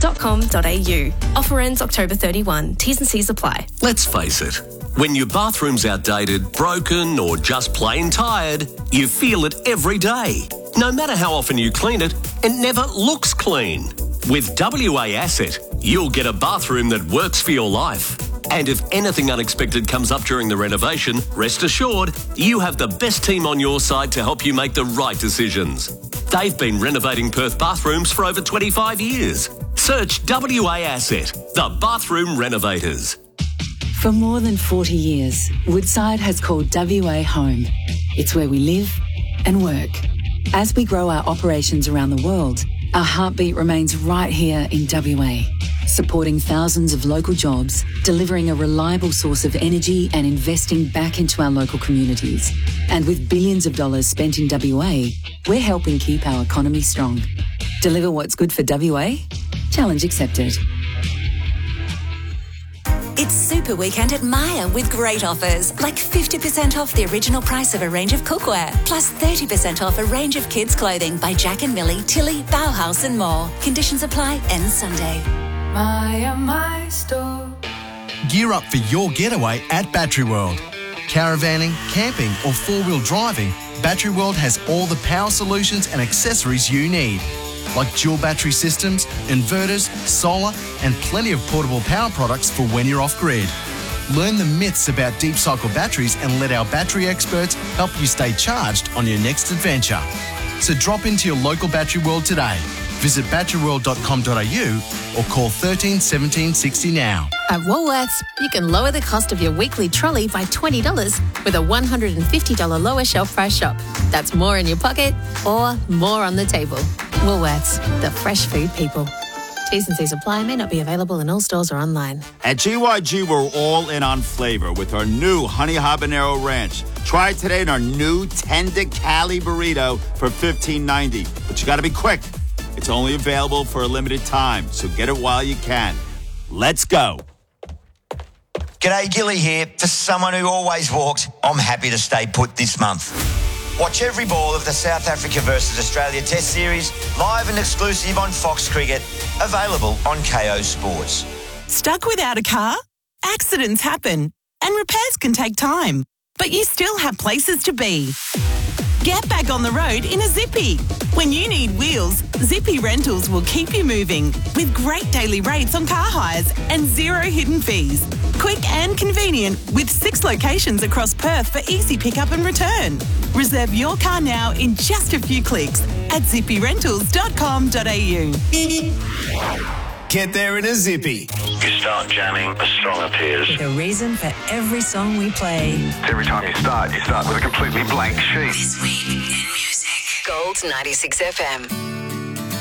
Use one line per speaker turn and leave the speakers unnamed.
bathroomsrenovators.com.au. Offer ends October 31. T's and C's apply.
Let's face it, when your bathroom's outdated, broken or just plain tired, you feel it every day. No matter how often you clean it, it never looks clean. With WA Asset, you'll get a bathroom that works for your life. And if anything unexpected comes up during the renovation, rest assured, you have the best team on your side to help you make the right decisions. They've been renovating Perth bathrooms for over 25 years. Search WA Asset, the bathroom renovators.
For more than 40 years, Woodside has called WA home. It's where we live and work. As we grow our operations around the world, our heartbeat remains right here in WA, supporting thousands of local jobs, delivering a reliable source of energy and investing back into our local communities. And with billions of dollars spent in WA, we're helping keep our economy strong. Deliver what's good for WA? Challenge accepted.
It's Super Weekend at Myer with great offers, like 50% off the original price of a range of cookware, plus 30% off a range of kids' clothing by Jack and Millie, Tilly, Bauhaus and more. Conditions apply, ends Sunday.
Myer, my store.
Gear up for your getaway at Battery World. Caravanning, camping or four-wheel driving, Battery World has all the power solutions and accessories you need, like dual battery systems, inverters, solar and plenty of portable power products for when you're off-grid. Learn the myths about deep cycle batteries and let our battery experts help you stay charged on your next adventure. So drop into your local Battery World today. Visit batteryworld.com.au or call 13 17 60 now.
At Woolworths, you can lower the cost of your weekly trolley by $20 with a $150 lower shelf price shop. That's more in your pocket or more on the table. Woolworths, the fresh food people. T's and C's apply, may not be available in all stores or online.
At GYG, we're all in on flavor with our new Honey Habanero Ranch. Try it today in our new tender Cali burrito for $15.90. But you got to be quick. It's only available for a limited time, so get it while you can. Let's go.
G'day, Gilly here. For someone who always walked, I'm happy to stay put this month. Watch every ball of the South Africa versus Australia Test Series, live and exclusive on Fox Cricket, available on KO Sports.
Stuck without a car? Accidents happen, and repairs can take time, but you still have places to be. Get back on the road in a Zippy. When you need wheels, Zippy Rentals will keep you moving with great daily rates on car hires and zero hidden fees. Quick and convenient with 6 locations across Perth for easy pickup and return. Reserve your car now in just a few clicks at zippyrentals.com.au.
Get there in a Zippy.
You start jamming, a song appears.
With a reason for every song we play.
Every time you start with a completely blank sheet.
This week in music.
Gold 96 FM.